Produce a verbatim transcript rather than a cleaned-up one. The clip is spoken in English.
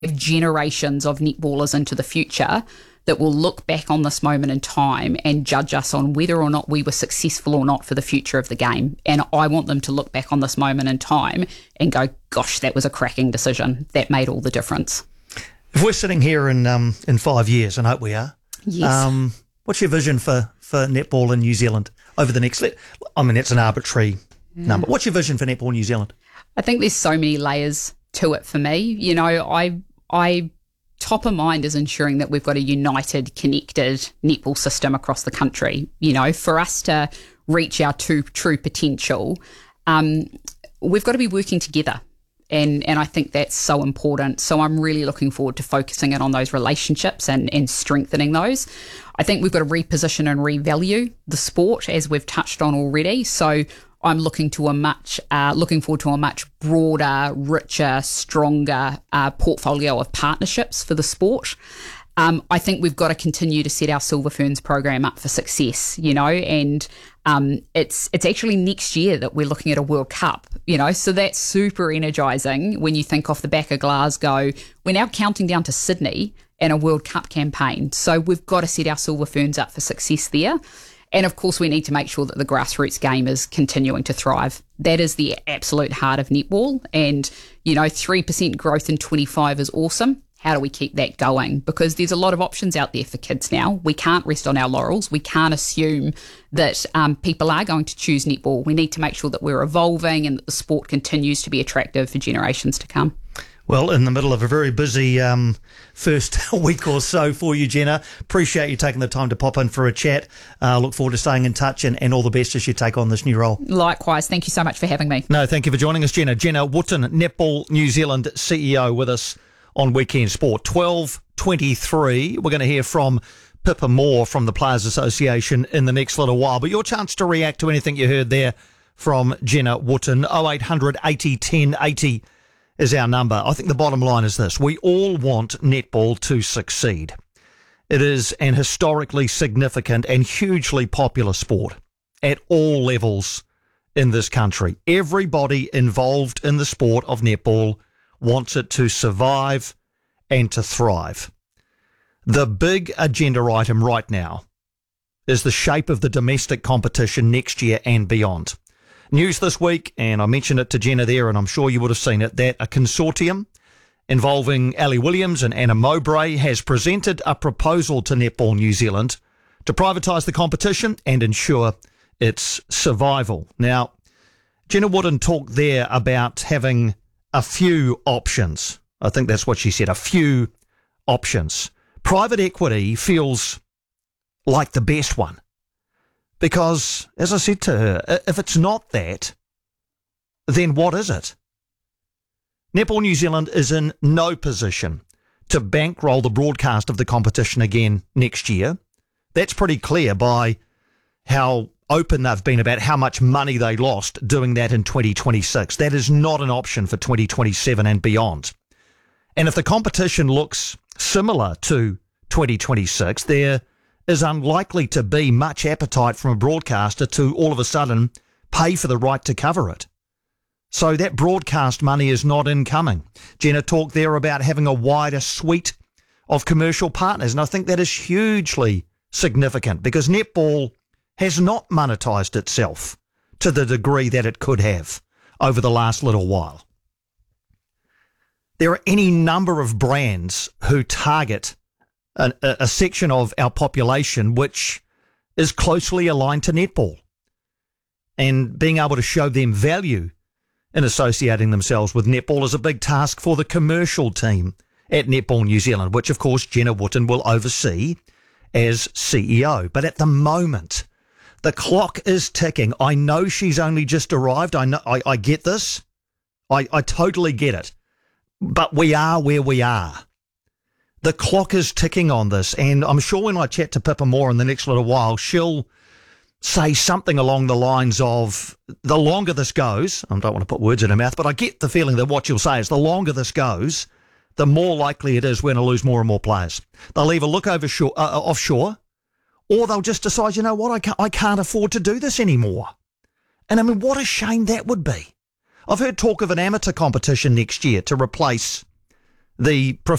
generations of netballers into the future that will look back on this moment in time and judge us on whether or not we were successful or not for the future of the game. And I want them to look back on this moment in time and go, gosh, that was a cracking decision. That made all the difference. If we're sitting here in um, in five years, and I hope we are, yes. um, what's your vision for, for netball in New Zealand over the next, I mean, it's an arbitrary yeah. number. What's your vision for netball in New Zealand? I think there's so many layers to it for me. You know, I I... top of mind is ensuring that we've got a united, connected netball system across the country. You know, for us to reach our true, true potential, um, we've got to be working together. And and I think that's so important. So I'm really looking forward to focusing in on those relationships and, and strengthening those. I think we've got to reposition and revalue the sport, as we've touched on already. So I'm looking to a much, uh, looking forward to a much broader, richer, stronger uh, portfolio of partnerships for the sport. Um, I think we've got to continue to set our Silver Ferns program up for success, you know, and um, it's it's actually next year that we're looking at a World Cup, you know, so that's super energising when you think off the back of Glasgow. We're now counting down to Sydney and a World Cup campaign. So we've got to set our Silver Ferns up for success there. And of course, we need to make sure that the grassroots game is continuing to thrive. That is the absolute heart of netball. And, you know, three percent growth in twenty-five is awesome. How do we keep that going? Because there's a lot of options out there for kids now. We can't rest on our laurels. We can't assume that um, people are going to choose netball. We need to make sure that we're evolving and that the sport continues to be attractive for generations to come. Well, in the middle of a very busy um, first week or so for you, Jenna. Appreciate you taking the time to pop in for a chat. Uh, look forward to staying in touch and, and all the best as you take on this new role. Likewise. Thank you so much for having me. No, thank you for joining us, Jenna. Jenna Wootton, Netball New Zealand C E O, with us on Weekend Sport. twelve twenty-three. We're going to hear from Pippa Moore from the Players Association in the next little while. But your chance to react to anything you heard there from Jenna Wootton. oh eight hundred eighty ten eighty is our number. I think the bottom line is this. We all want netball to succeed. It is an historically significant and hugely popular sport at all levels in this country. Everybody involved in the sport of netball wants it to survive and to thrive. The big agenda item right now is the shape of the domestic competition next year and beyond. News this week, and I mentioned it to Jenna there, and I'm sure you would have seen it, that a consortium involving Ali Williams and Anna Mowbray has presented a proposal to Netball New Zealand to privatise the competition and ensure its survival. Now, Jenna Wootton talked there about having a few options. I think that's what she said, a few options. Private equity feels like the best one. Because, as I said to her, if it's not that, then what is it? Netball New Zealand is in no position to bankroll the broadcast of the competition again next year. That's pretty clear by how open they've been about how much money they lost doing that in twenty twenty-six. That is not an option for twenty twenty-seven and beyond. And if the competition looks similar to twenty twenty-six, there is unlikely to be much appetite from a broadcaster to all of a sudden pay for the right to cover it. So that broadcast money is not incoming. Jenna talked there about having a wider suite of commercial partners, and I think that is hugely significant because netball has not monetised itself to the degree that it could have over the last little while. There are any number of brands who target A, a section of our population which is closely aligned to netball, and being able to show them value in associating themselves with netball is a big task for the commercial team at Netball New Zealand, which of course Jenna Wootton will oversee as C E O. But at the moment, the clock is ticking. I know she's only just arrived. I know, I, I get this. I, I totally get it. But we are where we are. The clock is ticking on this, and I'm sure when I chat to Pippa Moore in the next little while, she'll say something along the lines of, the longer this goes, I don't want to put words in her mouth, but I get the feeling that what she'll say is the longer this goes, the more likely it is we're going to lose more and more players. They'll either look over shore, uh, offshore, or they'll just decide, you know what, I can't, I can't afford to do this anymore. And I mean, what a shame that would be. I've heard talk of an amateur competition next year to replace the